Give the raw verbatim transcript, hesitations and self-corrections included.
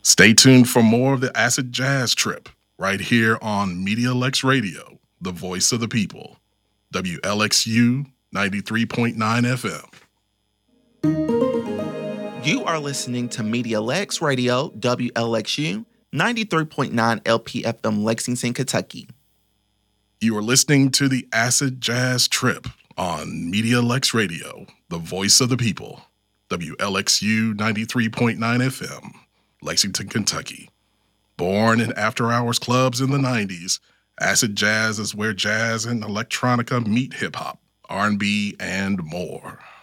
Stay tuned for more of the Acid Jazz Trip right here on Media Lex Radio, the voice of the people. W L X U ninety-three point nine F M. You are listening to Media Lex Radio, W L X U ninety-three point nine L P F M, Lexington, Kentucky. You are listening to the Acid Jazz Trip on Media Lex Radio, the voice of the people. W L X U ninety-three point nine F M, Lexington, Kentucky. Born in after-hours clubs in the nineties, acid jazz is where jazz and electronica meet hip-hop, R and B, and more.